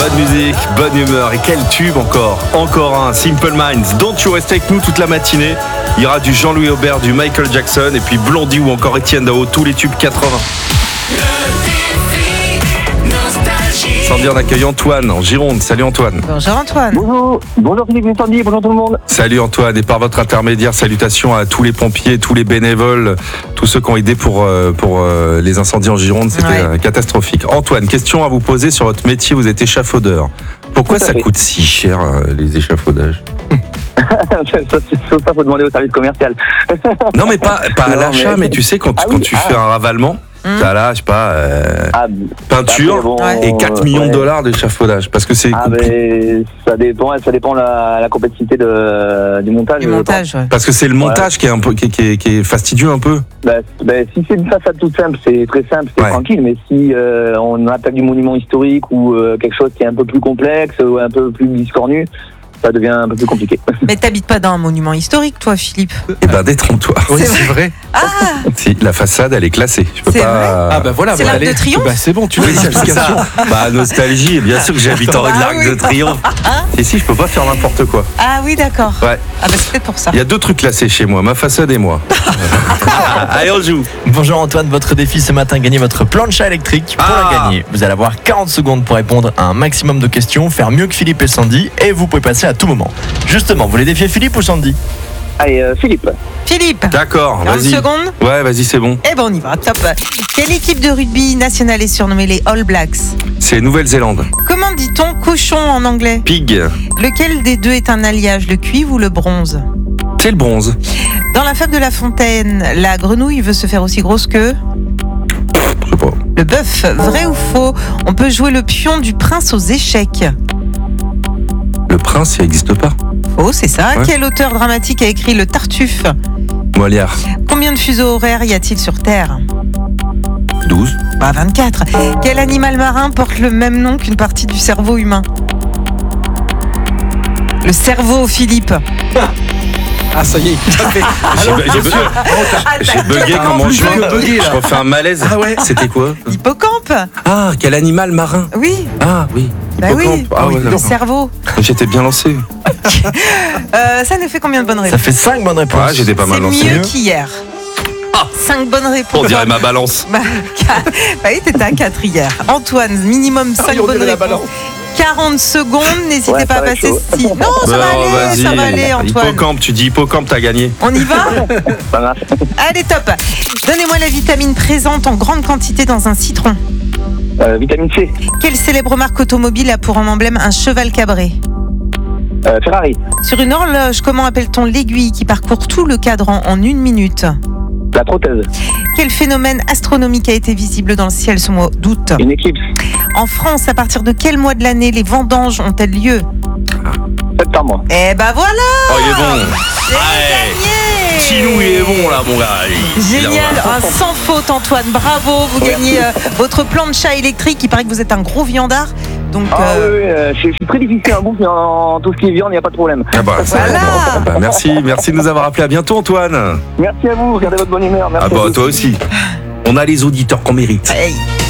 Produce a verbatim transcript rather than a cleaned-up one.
Bonne musique, bonne humeur et quel tube encore. Encore un Simple Minds. Don't You Rest avec nous toute la matinée. Il y aura du Jean-Louis Aubert, du Michael Jackson et puis Blondie ou encore Etienne Dao, tous les tubes quatre-vingts. Sandy, on accueille Antoine en Gironde. Salut Antoine. Bonjour Antoine. Bonjour, bonjour Philippe et Sandy, bonjour tout le monde. Salut Antoine, et par votre intermédiaire, salutations à tous les pompiers, tous les bénévoles, tous ceux qui ont aidé pour, pour les incendies en Gironde, c'était ouais. catastrophique. Antoine, question à vous poser sur votre métier, vous êtes échafaudeur. Pourquoi ça fait. coûte si cher les échafaudages? ça, ça, faut demander au service commercial. Non mais pas, pas à l'achat, mais... mais tu sais, quand, ah, quand oui, tu ah. fais un ravalement, Mmh. t'as là, je sais pas, euh, ah, peinture bon, et quatre millions ouais. de dollars d'échafaudage. Parce que c'est. Ah, mais ça dépend, ça dépend la, la complexité de, du montage. Du montage ouais. Parce que c'est le montage ouais. qui, est un peu, qui, qui, est, qui est fastidieux un peu. Bah, bah, si c'est une façade toute simple, c'est très simple, c'est ouais. tranquille. Mais si euh, on attaque du monument historique ou euh, quelque chose qui est un peu plus complexe ou un peu plus discornu, ça devient un peu plus compliqué. Mais t'habites pas dans un monument historique, toi, Philippe? Eh ben, détrompe-toi. Oui, c'est, c'est vrai. Ah si, la façade, elle est classée. Je peux c'est pas. Vrai ah bah voilà. C'est bah, l'Arc allez. de Triomphe. Bah c'est bon, tu oui, veux l'explication. Bah nostalgie, bien sûr que j'habite en rue de l'Arc oui. de Triomphe. Et si, je peux pas faire n'importe quoi. Ah oui, d'accord. Ouais. Ah bah c'est peut-être pour ça. Il y a deux trucs classés chez moi, ma façade et moi. Allez, on joue. Bonjour Antoine, votre défi ce matin, gagner votre plancha électrique. Pour ah. la gagner, vous allez avoir quarante secondes pour répondre à un maximum de questions, faire mieux que Philippe et Sandy, et vous pouvez passer à tout moment. Justement, vous voulez défier Philippe ou Sandy? Allez, euh, Philippe. Philippe. D'accord, vas-y. quarante secondes. Ouais, vas-y, c'est bon. Eh ben, on y va, top. Quelle équipe de rugby nationale est surnommée les All Blacks? C'est Nouvelle-Zélande. Comment dit-on cochon en anglais? Pig. Lequel des deux est un alliage, le cuivre ou le bronze? C'est le bronze. Dans la fable de La Fontaine, la grenouille veut se faire aussi grosse que? Je sais pas. Le bœuf, vrai ou faux? On peut jouer le pion du prince aux échecs. Le prince, il n'existe pas. Oh, c'est ça. Ouais. Quel auteur dramatique a écrit Le Tartuffe? Molière. Combien de fuseaux horaires y a-t-il sur Terre? douze. Bah, vingt-quatre. Quel animal marin porte le même nom qu'une partie du cerveau humain? Le cerveau, Philippe. Ah, ça y est, tout à fait. Alors, j'ai, bu- j'ai bugué comme en juin. Je refais un malaise. Ah ouais. C'était quoi? Hippocampe. Ah, quel animal marin? Oui. Ah oui. Bah oui, ah, ouais, le cerveau. J'étais bien lancé. euh, ça nous fait combien de bonnes réponses? Ça fait cinq bonnes réponses. Ouais, j'étais pas mal c'est lancé. C'est mieux qu'hier. Ah, cinq bonnes réponses. On dirait ma balance. Bah, bah oui, t'étais à quatre hier. Antoine, minimum cinq ah, bonnes réponses. quarante secondes, n'hésitez ouais, pas à passer si. Non, ça bah, va aller, vas-y. ça va aller, Antoine. Hippocampe, tu dis hippocampe, t'as gagné. On y va? Ça marche. Allez, top. Donnez-moi la vitamine présente en grande quantité dans un citron. Euh, vitamine C. Quelle célèbre marque automobile a pour emblème un cheval cabré? euh, Ferrari. Sur une horloge, comment appelle-t-on l'aiguille qui parcourt tout le cadran en une minute? La prothèse. Quel phénomène astronomique a été visible dans le ciel ce mois d'août? Une éclipse. En France, à partir de quel mois de l'année les vendanges ont-elles lieu? Septembre. Eh ben voilà. Oh, il est bon. J'ai gagné. Chinou, il est bon là, mon gars. Il, Génial, un sans faute, Antoine. Bravo, vous gagnez euh, votre plancha électrique. Il paraît que vous êtes un gros viandard. Donc, ah euh... oui, oui euh, je, je suis très difficile à bouffer en tout ce qui est viande, il n'y a pas de problème. Ah bah, ça, voilà. Ah bah, merci, merci de nous avoir appelés. À bientôt, Antoine. Merci à vous, gardez votre bonne humeur. Merci ah bah, toi aussi. On a les auditeurs qu'on mérite. Hey.